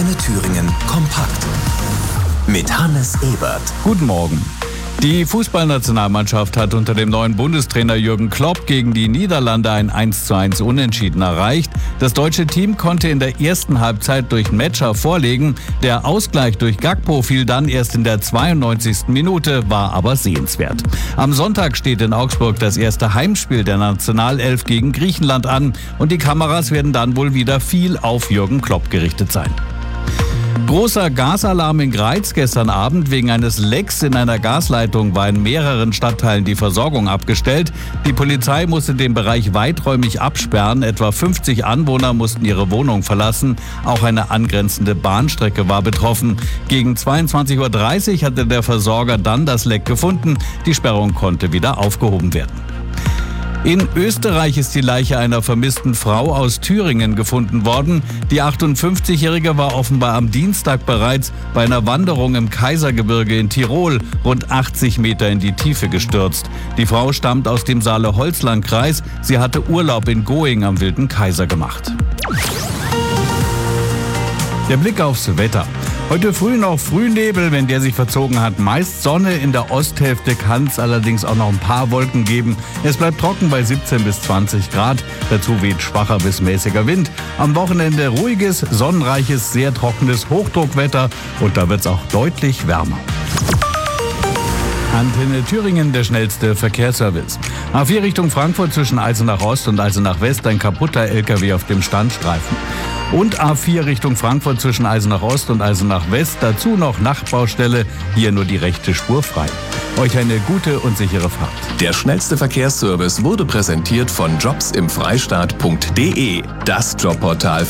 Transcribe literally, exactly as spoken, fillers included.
Antenne Thüringen kompakt. Mit Hannes Ebert. Guten Morgen. Die Fußballnationalmannschaft hat unter dem neuen Bundestrainer Jürgen Klopp gegen die Niederlande ein eins zu eins Unentschieden erreicht. Das deutsche Team konnte in der ersten Halbzeit durch Metscher vorlegen. Der Ausgleich durch Gakpo fiel dann erst in der zweiundneunzigsten Minute, war aber sehenswert. Am Sonntag steht in Augsburg das erste Heimspiel der Nationalelf gegen Griechenland an und die Kameras werden dann wohl wieder viel auf Jürgen Klopp gerichtet sein. Großer Gasalarm in Greiz gestern Abend. Wegen eines Lecks in einer Gasleitung war in mehreren Stadtteilen die Versorgung abgestellt. Die Polizei musste den Bereich weiträumig absperren. Etwa fünfzig Anwohner mussten ihre Wohnung verlassen. Auch eine angrenzende Bahnstrecke war betroffen. Gegen zweiundzwanzig Uhr dreißig hatte der Versorger dann das Leck gefunden. Die Sperrung konnte wieder aufgehoben werden. In Österreich ist die Leiche einer vermissten Frau aus Thüringen gefunden worden. Die achtundfünfzigjährige war offenbar am Dienstag bereits bei einer Wanderung im Kaisergebirge in Tirol rund achtzig Meter in die Tiefe gestürzt. Die Frau stammt aus dem Saale-Holzland-Kreis. Sie hatte Urlaub in Going am Wilden Kaiser gemacht. Der Blick aufs Wetter. Heute früh noch Frühnebel, wenn der sich verzogen hat. Meist Sonne, in der Osthälfte kann es allerdings auch noch ein paar Wolken geben. Es bleibt trocken bei siebzehn bis zwanzig Grad. Dazu weht schwacher bis mäßiger Wind. Am Wochenende ruhiges, sonnenreiches, sehr trockenes Hochdruckwetter und da wird es auch deutlich wärmer. Antenne Thüringen, der schnellste Verkehrsservice. A vier Richtung Frankfurt zwischen Eisenach Ost und Eisenach West ein kaputter L K W auf dem Standstreifen. Und A vier Richtung Frankfurt zwischen Eisenach Ost und Eisenach West, dazu noch Nachtbaustelle, hier nur die rechte Spur frei. Euch eine gute und sichere Fahrt. Der schnellste Verkehrsservice wurde präsentiert von jobs im freistaat punkt de, das Jobportal